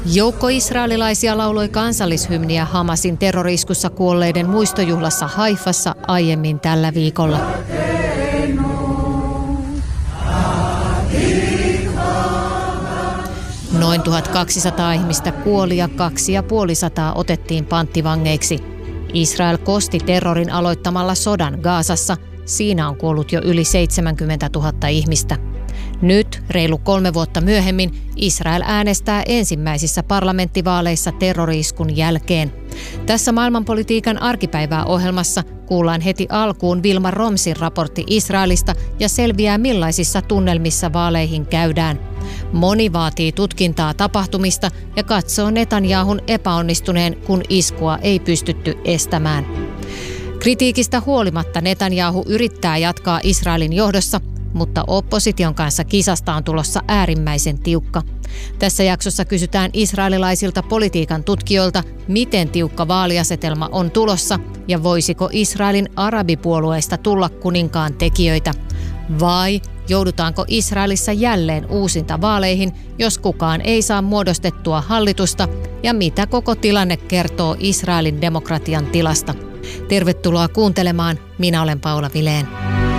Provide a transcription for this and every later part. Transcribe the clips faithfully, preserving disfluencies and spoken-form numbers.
Joukko israelilaisia lauloi kansallishymniä Hamasin terroriskussa kuolleiden muistojuhlassa Haifassa aiemmin tällä viikolla. Noin tuhatkaksisataa ihmistä kuoli ja kaksisataaviisikymmentä otettiin panttivangeiksi. Israel kosti terrorin aloittamalla sodan Gazassa. Siinä on kuollut jo yli seitsemänkymmentätuhatta ihmistä. Nyt, reilu kolme vuotta myöhemmin, Israel äänestää ensimmäisissä parlamenttivaaleissa terrori-iskun jälkeen. Tässä maailmanpolitiikan arkipäivää ohjelmassa kuullaan heti alkuun Wilma Romsin raportti Israelista ja selviää millaisissa tunnelmissa vaaleihin käydään. Moni vaatii tutkintaa tapahtumista ja katsoo Netanyahun epäonnistuneen, kun iskua ei pystytty estämään. Kritiikistä huolimatta Netanyahu yrittää jatkaa Israelin johdossa, mutta opposition kanssa kisasta on tulossa äärimmäisen tiukka. Tässä jaksossa kysytään israelilaisilta politiikan tutkijoilta, miten tiukka vaaliasetelma on tulossa ja voisiko Israelin arabipuolueista tulla kuninkaan tekijöitä. Vai joudutaanko Israelissa jälleen uusinta vaaleihin, jos kukaan ei saa muodostettua hallitusta, ja mitä koko tilanne kertoo Israelin demokratian tilasta. Tervetuloa kuuntelemaan, minä olen Paula Vilén.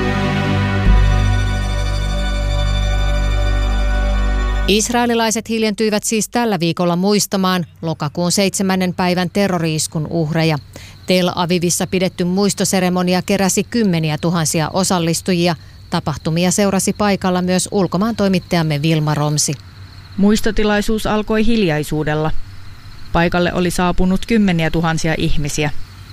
Israelilaiset hiljentyivät siis tällä viikolla muistamaan lokakuun seitsemännen päivän terrori-iskun uhreja. Tel Avivissa pidetty muistoseremonia keräsi kymmeniä tuhansia osallistujia. Tapahtumia seurasi paikalla myös ulkomaan toimittajamme Wilma Romsi. Muistotilaisuus alkoi hiljaisuudella. Paikalle oli saapunut kymmeniä tuhansia ihmisiä.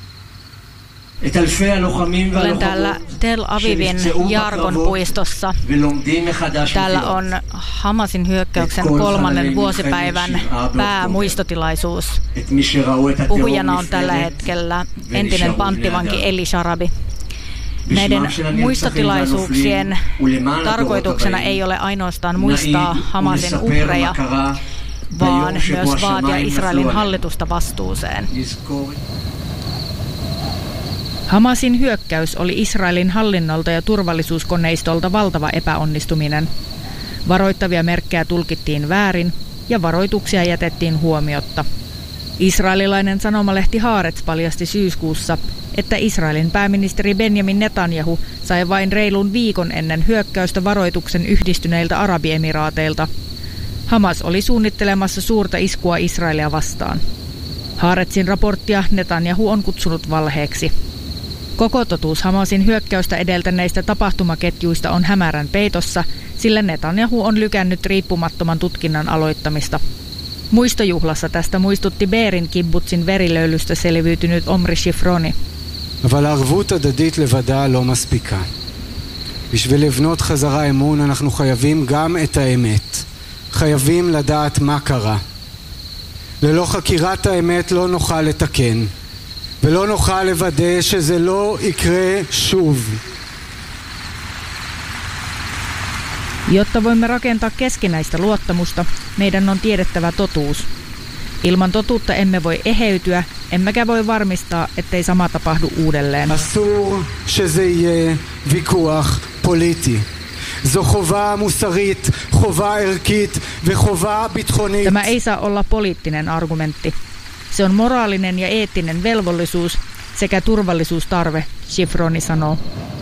Olen täällä Tel Avivin Jargon puistossa. Täällä on Hamasin hyökkäyksen kolmannen vuosipäivän päämuistotilaisuus. Puhujana on tällä hetkellä entinen panttivanki Eli Sharabi. Näiden muistotilaisuuksien tarkoituksena ei ole ainoastaan muistaa Hamasin uhreja, vaan myös vaatia Israelin hallitusta vastuuseen. Hamasin hyökkäys oli Israelin hallinnolta ja turvallisuuskoneistolta valtava epäonnistuminen. Varoittavia merkkejä tulkittiin väärin ja varoituksia jätettiin huomiotta. Israelilainen sanomalehti Haaretz paljasti syyskuussa, että Israelin pääministeri Benjamin Netanyahu sai vain reilun viikon ennen hyökkäystä varoituksen Yhdistyneiltä Arabiemiraateilta. Hamas oli suunnittelemassa suurta iskua Israelia vastaan. Haaretzin raporttia Netanyahu on kutsunut valheeksi. Koko totuus Hamasin hyökkäystä edeltäneistä tapahtumaketjuista on hämärän peitossa, sillä Netanyahu on lykännyt riippumattoman tutkinnan aloittamista. Muistojuhlassa tästä muistutti Beerin kibbutzin verilöylystä selviytynyt Omri Shifroni. אבל הערבות הדדית לבדה לא מספיקה. בשביל לבנות חזרה אמון אנחנו חייבים גם את האמת. חייבים לדעת מה קרה. ללא חקירת האמת לא נוכל לתקן. ולא נוכל לוודא שזה לא יקרה שוב. Jotta voimme rakentaa keskinäistä luottamusta, meidän on tiedettävä totuus. Ilman totuutta emme voi eheytyä, emmekä voi varmistaa, ettei sama tapahdu uudelleen. אסור שזה יהיה ויכוח פוליטי. זו חובה מוסרית, חובה ערכית וחובה ביטחונית. Tämä ei saa olla poliittinen argumentti. Se on moraalinen ja eettinen velvollisuus sekä turvallisuustarve, Shifroni sanoo.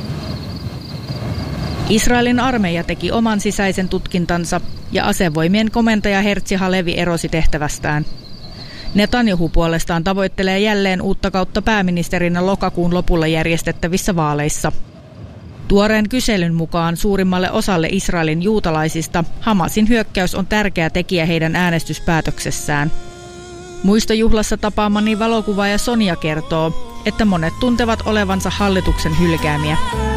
Israelin armeija teki oman sisäisen tutkintansa ja asevoimien komentaja Herzi Halevi erosi tehtävästään. Netanyahu puolestaan tavoittelee jälleen uutta kautta pääministerinä lokakuun lopulla järjestettävissä vaaleissa. Tuoreen kyselyn mukaan suurimmalle osalle Israelin juutalaisista Hamasin hyökkäys on tärkeä tekijä heidän äänestyspäätöksessään. Muistojuhlassa tapaamani valokuvaaja Sonia kertoo, että monet tuntevat olevansa hallituksen hylkäämiä.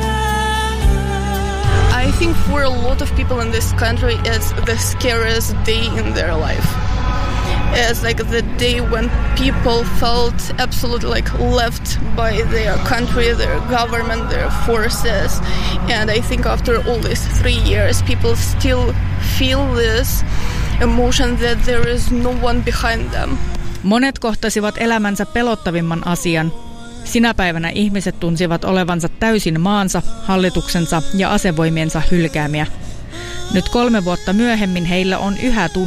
I think for a lot of people in this country it's the scariest day in their life. It's like the day when people felt absolutely like left by their country, their government, their forces. And I think after all these three years, people still feel this emotion that there is no one behind them. Monet kohtasivat elämänsä pelottavimman asian. Sinä päivänä ihmiset tunsivat olevansa täysin maansa, hallituksensa ja asevoimiensa hylkäämiä. Nyt kolme vuotta myöhemmin heillä on yhä tunne,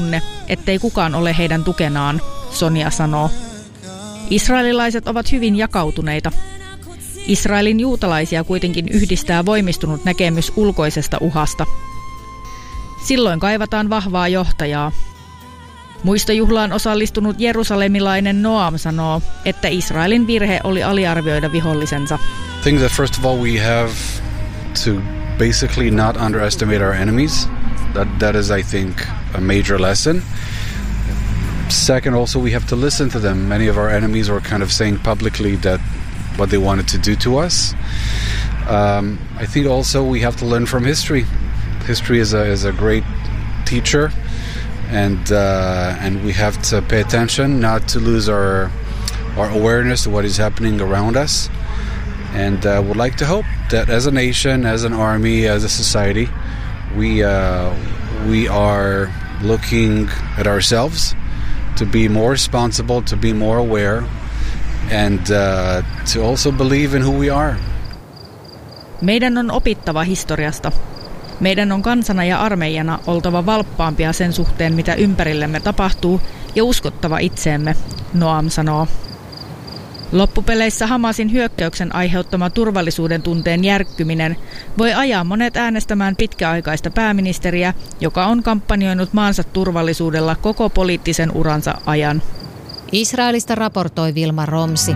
ettei kukaan ole heidän tukenaan, Sonia sanoo. Israelilaiset ovat hyvin jakautuneita. Israelin juutalaisia kuitenkin yhdistää voimistunut näkemys ulkoisesta uhasta. Silloin kaivataan vahvaa johtajaa. Muistojuhlaan osallistunut jerusalemilainen Noam sanoo, että Israelin virhe oli aliarvioida vihollisensa. I think that first of all we have to basically not underestimate our enemies. That that is, I think, a major lesson. Second, also we have to listen to them. Many of our enemies were kind of saying publicly that what they wanted to do to us. Um, I think also we have to learn from history. History is a is a great teacher, and uh, and we have to pay attention not to lose our our awareness of what is happening around us. And uh, would like to hope that as a nation, as an army, as a society, we uh, we are looking at ourselves to be more responsible, to be more aware, and uh, to also believe in who we are. Meidän on opittava historiasta. Meidän on kansana ja armeijana oltava valppaampia sen suhteen, mitä ympärillemme tapahtuu, ja uskottava itseemme, Noam sanoo. Loppupeleissä Hamasin hyökkäyksen aiheuttama turvallisuuden tunteen järkkyminen voi ajaa monet äänestämään pitkäaikaista pääministeriä, joka on kampanjoinut maansa turvallisuudella koko poliittisen uransa ajan. Israelista raportoi Vilma Romsi.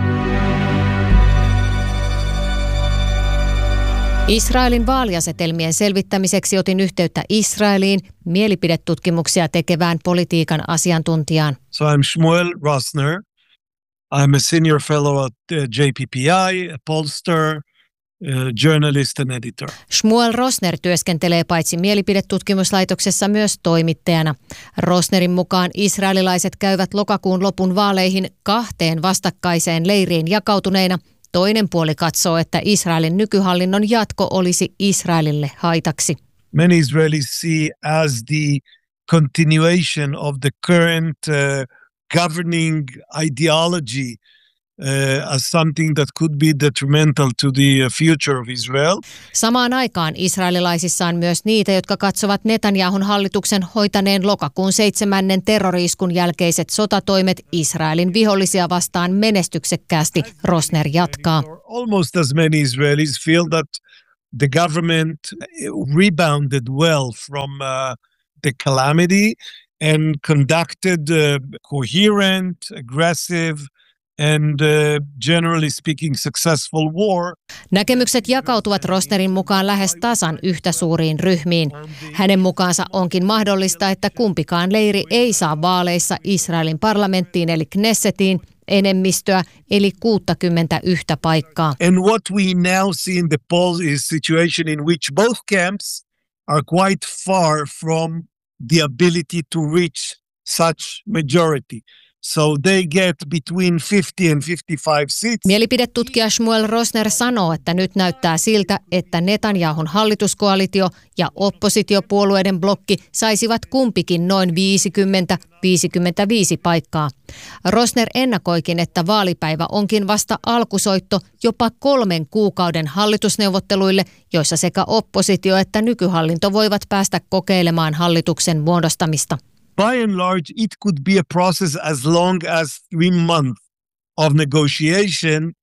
Israelin vaaliasetelmien selvittämiseksi otin yhteyttä Israeliin mielipidetutkimuksia tekevään politiikan asiantuntijaan. So I'm Shmuel Rosner. I'm a senior fellow at J P P I, a pollster, journalist and editor. Shmuel Rosner työskentelee paitsi mielipidetutkimuslaitoksessa myös toimittajana. Rosnerin mukaan israelilaiset käyvät lokakuun lopun vaaleihin kahteen vastakkaiseen leiriin jakautuneina. Toinen puoli katsoo, että Israelin nykyhallinnon jatko olisi Israelille haitaksi. Many Israelis see as the continuation of the current uh, governing ideology uh, as something that could be detrimental to the future of Israel. Samaan aikaan israelilaisissa on myös niitä, jotka katsovat Netanyahun hallituksen hoitaneen lokakuun seitsemännen terrori-iskun jälkeiset sotatoimet Israelin vihollisia vastaan menestyksekkäästi, Rosner jatkaa. Almost as many Israelis feel that the government rebounded well from uh, the calamity and conducted a coherent, aggressive and uh, generally speaking successful war. Näkemykset jakautuvat Rosnerin mukaan lähes tasan yhtä suuriin ryhmiin. Hänen mukaansa onkin mahdollista, että kumpikaan leiri ei saa vaaleissa Israelin parlamenttiin eli Knessetiin enemmistöä eli kuusikymmentäyksi paikkaa. And what we now see in the polls is a situation in which both camps are quite far from the ability to reach such majority. So they get between fifty and fifty-five seats. Mielipidetutkija Shmuel Rosner sanoo, että nyt näyttää siltä, että Netanyahun hallituskoalitio ja oppositiopuolueiden blokki saisivat kumpikin noin viisikymmentä viisikymmentäviisi paikkaa. Rosner ennakoikin, että vaalipäivä onkin vasta alkusoitto jopa kolmen kuukauden hallitusneuvotteluille, joissa sekä oppositio että nykyhallinto voivat päästä kokeilemaan hallituksen muodostamista. By and large, it could be a process as long as three months of negotiation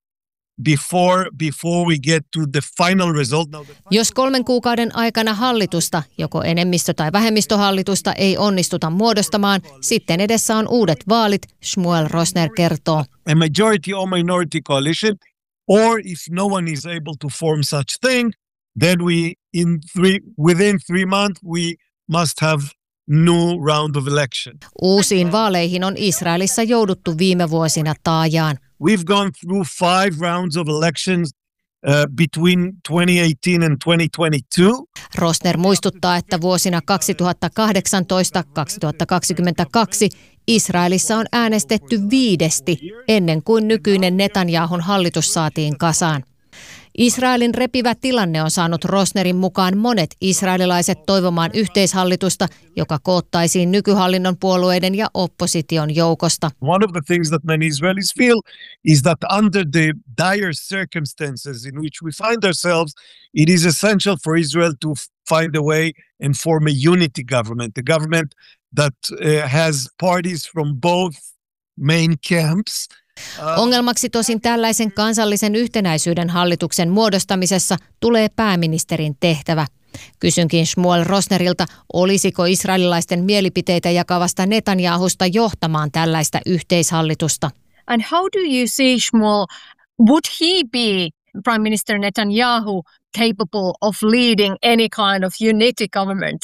before before we get to the final result. Jos kolmen kuukauden aikana hallitusta, joko enemmistö- tai vähemmistöhallitusta, ei onnistuta muodostamaan, sitten edessä on uudet vaalit, Shmuel Rosner kertoo. A majority or minority coalition, or if no one is able to form such thing, then we in three within three months we must have new round of election. Uusiin vaaleihin on Israelissa jouduttu viime vuosina taajaan. We've gone through five rounds of elections uh, between twenty eighteen and twenty twenty-two. Rosner muistuttaa, että vuosina kaksituhattakahdeksantoista kaksituhattakaksikymmentäkaksi Israelissa on äänestetty viidesti ennen kuin nykyinen Netanyahun hallitus saatiin kasaan. Israelin repivä tilanne on saanut Rosnerin mukaan monet israelilaiset toivomaan yhteishallitusta, joka koottaisiin nykyhallinnon puolueiden ja opposition joukosta. One of the things that many Israelis feel is that under the dire circumstances in which we find ourselves, it is essential for Israel to find a way and form a unity government, a government that uh, has parties from both main camps. Ongelmaksi tosin tällaisen kansallisen yhtenäisyyden hallituksen muodostamisessa tulee pääministerin tehtävä. Kysynkin Shmuel Rosnerilta, olisiko israelilaisten mielipiteitä jakavasta Netanyahusta johtamaan tällaista yhteishallitusta? And how do you see, Shmuel, would he be, Prime Minister Netanyahu, capable of leading any kind of unity government?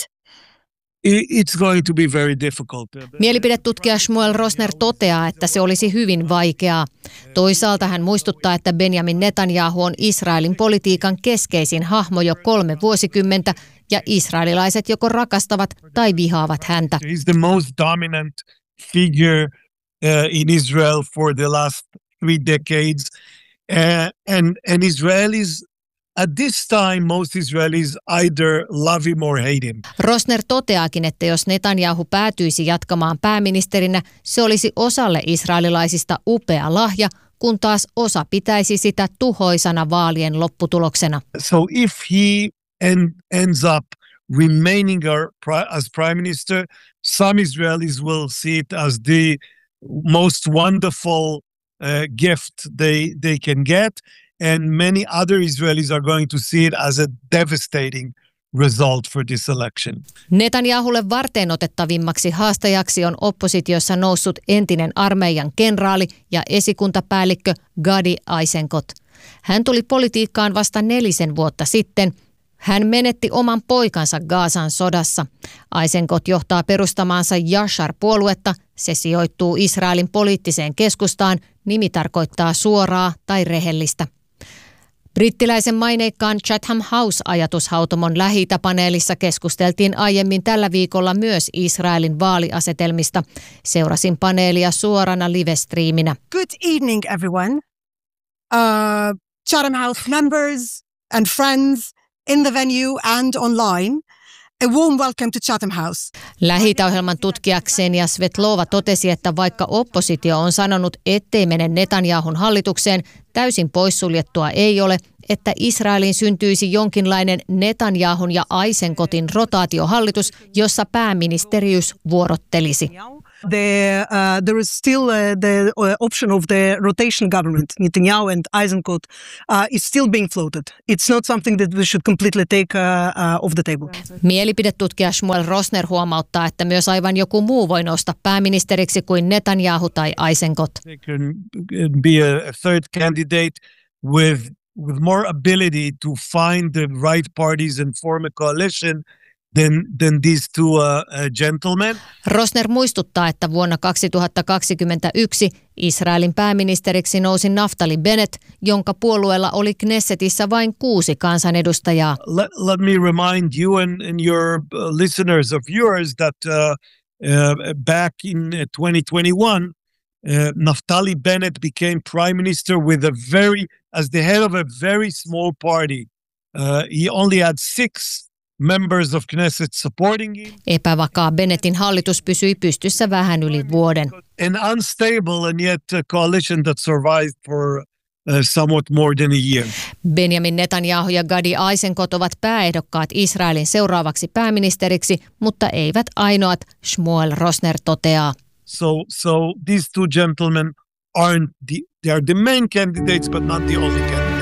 It's going to be very difficult. Mielipidetutkija Shmuel Rosner toteaa, että se olisi hyvin vaikeaa. Toisaalta hän muistuttaa, että Benjamin Netanyahu on Israelin politiikan keskeisin hahmo jo kolme vuosikymmentä ja israelilaiset joko rakastavat tai vihaavat häntä. He's the most dominant figure uh, in Israel for the last three decades. Uh, and, and Israelis At this time, most Israelis either love him or hate him. Rosner toteaakin, että jos Netanyahu päätyisi jatkamaan pääministerinä, se olisi osalle israelilaisista upea lahja, kun taas osa pitäisi sitä tuhoisana vaalien lopputuloksena. So if he end, ends up remaining as prime minister, some Israelis will see it as the most wonderful uh, gift they, they can get. And many other Israelis are going to see it as a devastating result for this election. Netanyahulle varteenotettavimmaksi haastajaksi on oppositiossa noussut entinen armeijan kenraali ja esikuntapäällikkö Gadi Eisenkot. Hän tuli politiikkaan vasta nelisen vuotta sitten. Hän menetti oman poikansa Gazan sodassa. Eisenkot johtaa perustamaansa Yashar-puoluetta. Se sijoittuu Israelin poliittiseen keskustaan. Nimi tarkoittaa suoraa tai rehellistä. Brittiläisen maineikkaan Chatham House-ajatushautomon Lähi-Itä-paneelissa keskusteltiin aiemmin tällä viikolla myös Israelin vaaliasetelmista. Seurasin paneelia suorana live-striiminä. Good evening everyone. Uh, Chatham House members and friends in the venue and online. A warm welcome to Chatham House. Lähi-Itä-ohjelman tutkija Ksenia Svetlova totesi, että vaikka oppositio on sanonut, ettei mene Netanyahun hallitukseen, täysin poissuljettua ei ole, että Israeliin syntyisi jonkinlainen Netanyahun ja Eisenkotin rotaatiohallitus, jossa pääministeriys vuorottelisi. The, uh, there is still uh, the uh, option of the rotation government. Netanyahu and Eisenkot uh, is still being floated. It's not something that we should completely take uh, uh, off the table. Mielipidetutkija Shmuel Rosner huomauttaa, että myös aivan joku muu voi nousta pääministeriksi kuin Netanyahu tai Eisenkot. There can be a third candidate with with more ability to find the right parties and form a coalition Than, than these two uh, uh, gentlemen. Rosner muistuttaa, että vuonna kaksituhattakaksikymmentäyksi Israelin pääministeriksi nousi Naftali Bennett, jonka puolueella oli Knessetissä vain kuusi kansanedustajaa. Let, let me remind you and, and your uh, listeners of yours that uh, uh, back in twenty twenty-one, uh, Naftali Bennett became prime minister with a very, as the head of a very small party. Uh, he only had six members of Knesset supporting him. Epävakaa Bennettin hallitus pysyi pystyssä vähän yli vuoden. An unstable and yet a coalition that survived for uh, somewhat more than a year. Benjamin Netanyahu ja Gadi Eisenkot ovat pääehdokkaat Israelin seuraavaksi pääministeriksi, mutta eivät ainoat, Shmuel Rosner toteaa. So, so these two gentlemen aren't the, they are the main candidates, but not the only candidates.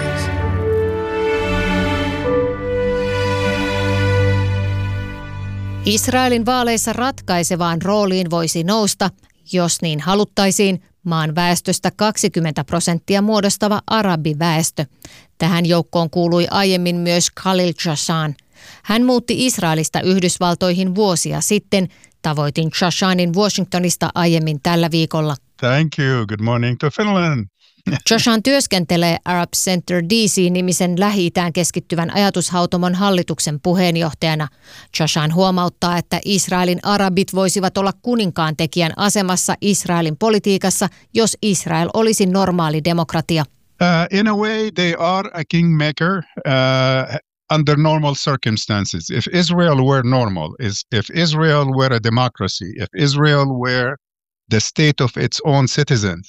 Israelin vaaleissa ratkaisevaan rooliin voisi nousta, jos niin haluttaisiin, maan väestöstä kaksikymmentä prosenttia muodostava arabiväestö. Tähän joukkoon kuului aiemmin myös Khalil Shashan. Hän muutti Israelista Yhdysvaltoihin vuosia sitten. Tavoitin Shashanin Washingtonista aiemmin tällä viikolla. Thank you. Good morning to Finland. Shashan työskentelee Arab Center D C-nimisen Lähi-Itään keskittyvän ajatushautomon hallituksen puheenjohtajana. Shashan huomauttaa, että Israelin arabit voisivat olla kuninkaan tekijän asemassa Israelin politiikassa, jos Israel olisi normaali demokratia. Uh, in a way they are a kingmaker uh, under normal circumstances. If Israel were normal, if Israel were a democracy, if Israel were the state of its own citizens,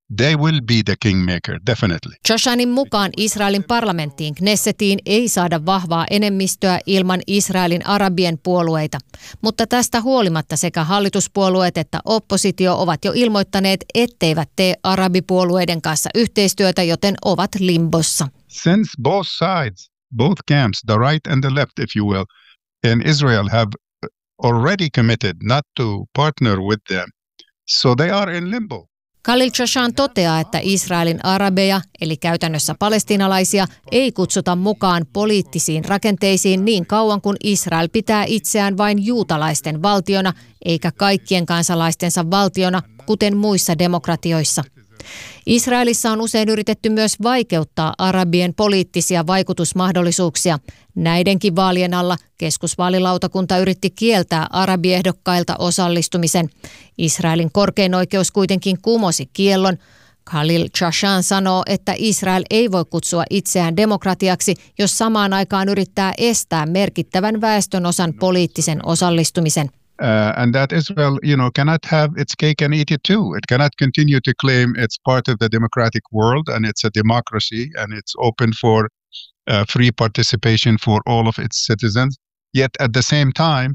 they will be the kingmaker, definitely. Shoshanin mukaan Israelin parlamenttiin Knessetiin ei saada vahvaa enemmistöä ilman Israelin arabien puolueita, mutta tästä huolimatta sekä hallituspuolueet että oppositio ovat jo ilmoittaneet, etteivät tee arabipuolueiden kanssa yhteistyötä, joten ovat limbossa. Since both sides, both camps, the right and the left, if you will, in Israel have already committed not to partner with them, so they are in limbo. Khalil Shoshan toteaa, että Israelin arabeja, eli käytännössä palestiinalaisia, ei kutsuta mukaan poliittisiin rakenteisiin niin kauan kuin Israel pitää itseään vain juutalaisten valtiona, eikä kaikkien kansalaistensa valtiona, kuten muissa demokratioissa. Israelissa on usein yritetty myös vaikeuttaa arabien poliittisia vaikutusmahdollisuuksia. Näidenkin vaalien alla keskusvaalilautakunta yritti kieltää arabiehdokkailta osallistumisen. Israelin korkein oikeus kuitenkin kumosi kiellon. Khalil Shoshan sanoo, että Israel ei voi kutsua itseään demokratiaksi, jos samaan aikaan yrittää estää merkittävän väestönosan poliittisen osallistumisen. Uh, and that Israel, you know, cannot have its cake and eat it too. It cannot continue to claim it's part of the democratic world and it's a democracy and it's open for uh, free participation for all of its citizens. Yet at the same time,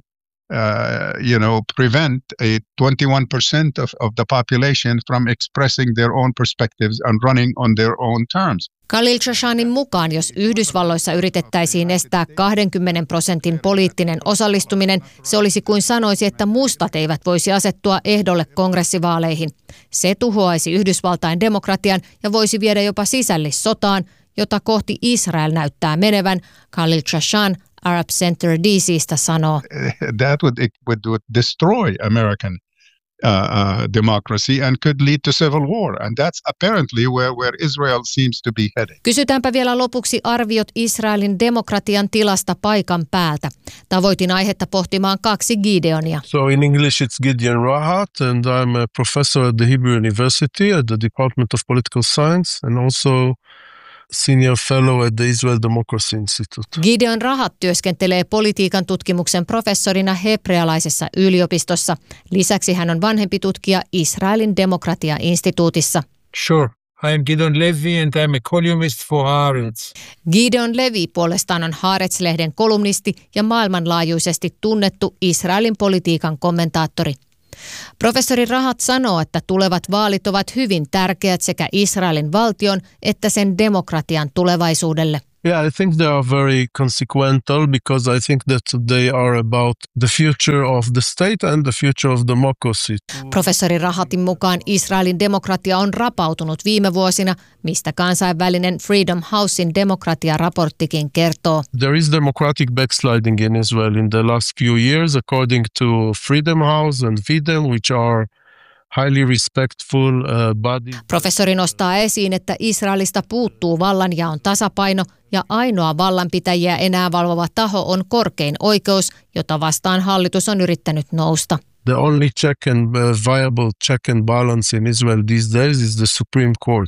uh, you know, prevent a twenty-one percent of, of the population from expressing their own perspectives and running on their own terms. Khalil Shoshanin mukaan, jos Yhdysvalloissa yritettäisiin estää kaksikymmentä prosentin poliittinen osallistuminen, se olisi kuin sanoisi, että mustat eivät voisi asettua ehdolle kongressivaaleihin. Se tuhoaisi Yhdysvaltain demokratian ja voisi viedä jopa sisällissotaan, jota kohti Israel näyttää menevän, Khalil Shoshan Arab Center D C:stä sanoo. That would, it would, would destroy American Uh, uh, democracy and could lead to civil war. And that's apparently where, where Israel seems to be heading. Kysytäänpä vielä lopuksi arviot Israelin demokratian tilasta paikan päältä. Tavoitin aihetta pohtimaan kaksi Gideonia. So in English it's Gideon Rahat and I'm a professor at the Hebrew University at the Department of Political Science and also Senior Fellow at the Israel Democracy Institute. Gideon Rahat työskentelee politiikan tutkimuksen professorina hebrealaisessa yliopistossa. Lisäksi hän on vanhempi tutkija Israelin demokratia-instituutissa. Sure. I am Gideon Levy and I am a columnist for Haaretz. Gideon Levy puolestaan on Haaretz-lehden kolumnisti ja maailmanlaajuisesti tunnettu Israelin politiikan kommentaattori. Professori Rahat sanoo, että tulevat vaalit ovat hyvin tärkeät sekä Israelin valtion että sen demokratian tulevaisuudelle. Yeah, I think they are very consequential because I think that they are about the future of the state and the future of democracy. Professori Rahatin mukaan Israelin demokratia on rapautunut viime vuosina, mistä kansainvälinen Freedom Housein demokratiaraporttikin kertoo. There is democratic backsliding in Israel in the last few years according to Freedom House and Fidem, which are highly respectful uh, body. Professori nostaa esiin, että Israelista puuttuu vallanjaon tasapaino ja ainoa vallanpitäjiä enää valvova taho on korkein oikeus, jota vastaan hallitus on yrittänyt nousta. The only check and uh, viable check and balance in Israel these days is the Supreme Court.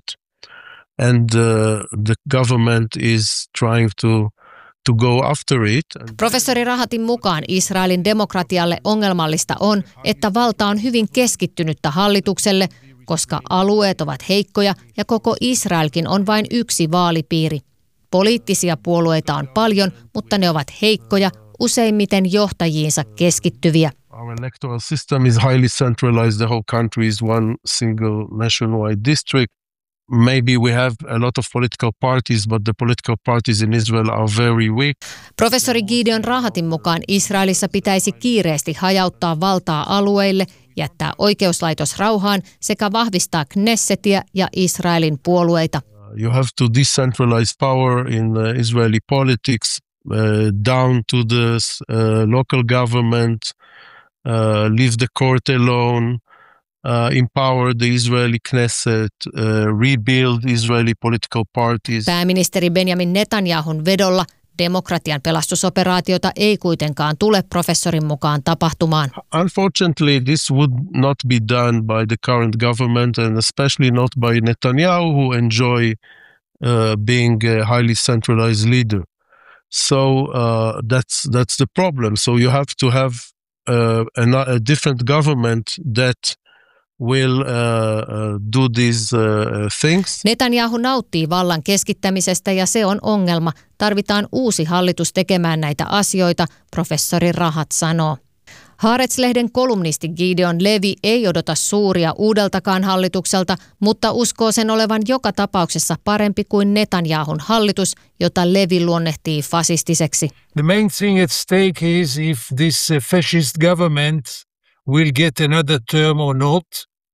And uh, the government is trying to to go after it. Professori Rahatin mukaan Israelin demokratialle ongelmallista on, että valta on hyvin keskittynyttä hallitukselle, koska alueet ovat heikkoja ja koko Israelkin on vain yksi vaalipiiri. Poliittisia puolueita on paljon, mutta ne ovat heikkoja, useimmiten johtajiinsa keskittyviä. Our electoral system is highly centralized. The whole country is one single nationwide district. Maybe we have a lot of political parties, but the political parties in Israel are very weak. Professori Gideon Rahatin mukaan Israelissa pitäisi kiireesti hajauttaa valtaa alueille, jättää oikeuslaitos rauhaan sekä vahvistaa Knessetiä ja Israelin puolueita. You have to decentralize power in uh, Israeli politics uh, down to the uh, local government, uh, leave the court alone. Uh, empower the Israeli Knesset, uh, rebuild Israeli political parties. Pääministeri Benjamin Netanyahun vedolla demokratian pelastusoperaatiota ei kuitenkaan tule professorin mukaan tapahtumaan. Unfortunately, this would not be done by the current government and especially not by Netanyahu, who enjoy uh, being a highly centralized leader. So uh, that's that's the problem. So you have to have uh, a, a different government that will uh, uh, do these uh, things. Netanyahu nauttii vallan keskittämisestä ja se on ongelma. Tarvitaan uusi hallitus tekemään näitä asioita, professori Rahat sanoo. Haaretz-lehden kolumnisti Gideon Levi ei odota suuria uudeltakaan hallitukselta, mutta uskoo sen olevan joka tapauksessa parempi kuin Netanyahun hallitus, jota Levi luonnehtii fasistiseksi. The main thing at stake is if this fascist government will get another term or not.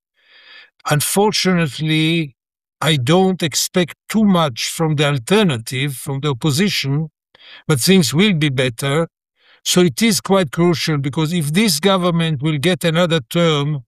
Unfortunately, I don't expect too much from the alternative, from the opposition, but things will be better. So it is quite crucial because if this government will get another term,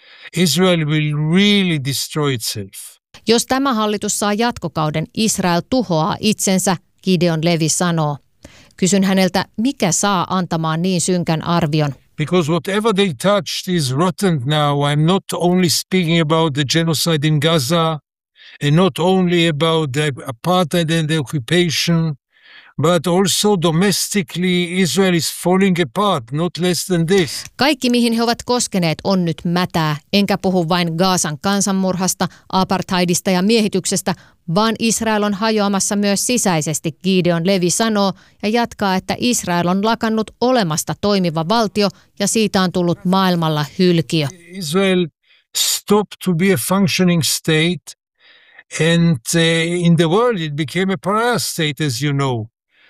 Israel will really destroy itself. Jos tämä hallitus saa jatkokauden, Israel tuhoaa itsensä, Gideon Levi sanoo. Kysyn häneltä, mikä saa antamaan niin synkän arvion. Because whatever they touched is rotten now. I'm not only speaking about the genocide in Gaza and not only about the apartheid and the occupation, but also domestically Israel is falling apart, not less than this. Kaikki, mihin he ovat koskeneet, on nyt mätää. Enkä puhu vain Gazan kansanmurhasta, apartheidista ja miehityksestä, vaan Israel on hajoamassa myös sisäisesti, Gideon Levi sanoo, ja jatkaa, että Israel on lakannut olemasta toimiva valtio ja siitä on tullut maailmalla hylkiö. Israel stopped to be a functioning state and uh, in the world it became a pariah state, as you know.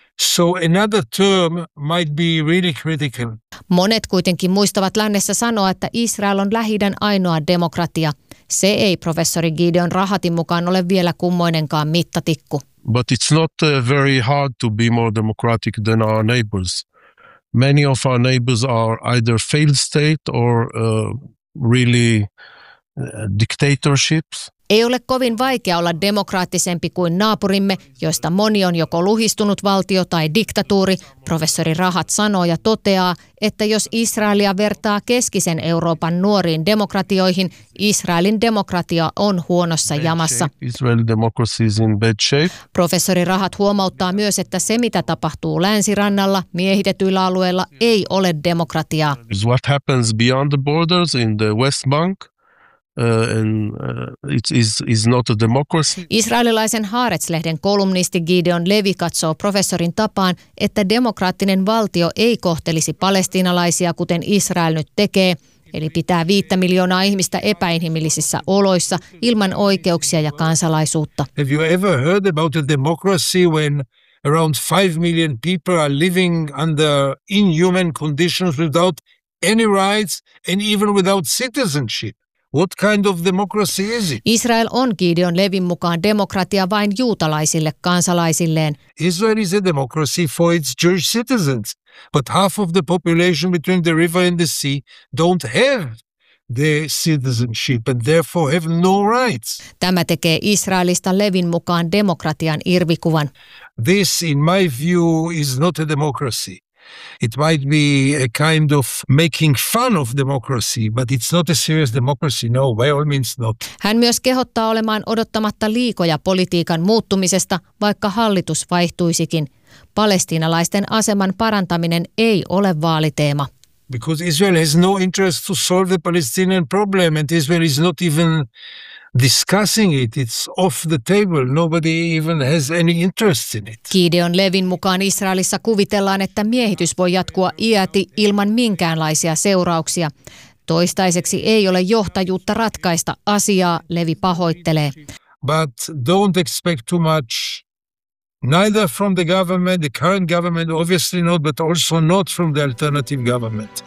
So another term might be really critical. Monet kuitenkin muistavat lännessä sanoa, että Israel on Lähi-idän ainoa demokratia. Se ei professori Gideon Rahatin mukaan ole vielä kummoinenkaan mittatikku. But it's not uh, very hard to be more democratic than our neighbors. Many of our neighbors are either failed state or uh, really uh, dictatorships. Ei ole kovin vaikea olla demokraattisempi kuin naapurimme, joista moni on joko luhistunut valtio tai diktatuuri. Professori Rahat sanoo ja toteaa, että jos Israelia vertaa keskisen Euroopan nuoriin demokratioihin, Israelin demokratia on huonossa jamassa. Israel democracy is in bad shape. Professori Rahat huomauttaa myös, että se mitä tapahtuu länsirannalla, miehitetyillä alueilla, ei ole demokratiaa. What happens beyond the borders in the West Bank? Uh, and, uh, it is, is not a democracy. Israelilaisen Haaretz-lehden kolumnisti Gideon Levi katsoo professorin tapaan, että demokraattinen valtio ei kohtelisi palestiinalaisia, kuten Israel nyt tekee, eli pitää viittä miljoonaa ihmistä epäinhimillisissä oloissa ilman oikeuksia ja kansalaisuutta. Have you ever heard about a democracy when around five million people are living under inhuman conditions without any rights and even without citizenship? What kind of democracy is it? Israel on Gideon Levin mukaan demokratia vain juutalaisille kansalaisilleen. Israel is a democracy for its Jewish citizens, but half of the population between the river and the sea don't have the citizenship and therefore have no rights. Tämä tekee Israelista Levin mukaan demokratian irvikuvan. This, in my view, is not a democracy. It might be a kind of making fun of democracy, but it's not a serious democracy. No, by all means not. Hän myös kehottaa olemaan odottamatta liikoja politiikan muuttumisesta, vaikka hallitus vaihtuisikin. Palestiinalaisten aseman parantaminen ei ole vaaliteema. Because Israel has no interest to solve the Palestinian problem, and Israel is not even discussing it. It's off the table. Nobody even has any interest in it. Gideon Levin mukaan Israelissa kuvitellaan, että miehitys voi jatkua iäti ilman minkäänlaisia seurauksia. Toistaiseksi ei ole johtajuutta ratkaista asiaa, Levi pahoittelee. But don't expect too much. Neither from the government, the current government, obviously not, but also not from the alternative government.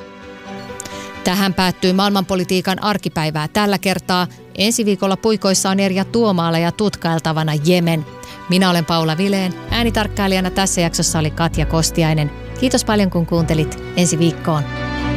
Tähän päättyy maailmanpolitiikan arkipäivää tällä kertaa. Ensi viikolla puikoissa on Erja Tuomaala ja tutkailtavana Jemen. Minä olen Paula Vileen. Äänitarkkailijana tässä jaksossa oli Katja Kostiainen. Kiitos paljon kun kuuntelit. Ensi viikkoon.